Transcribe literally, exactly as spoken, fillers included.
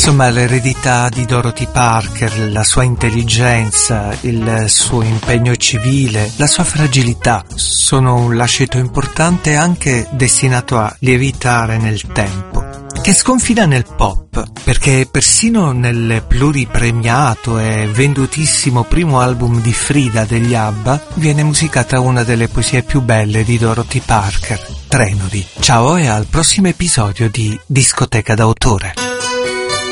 Insomma, l'eredità di Dorothy Parker, la sua intelligenza, il suo impegno civile, la sua fragilità sono un lascito importante anche destinato a lievitare nel tempo, che sconfina nel pop, perché persino nel pluripremiato e vendutissimo primo album di Frida degli ABBA viene musicata una delle poesie più belle di Dorothy Parker, Trenoli. Ciao e al prossimo episodio di Discoteca d'autore.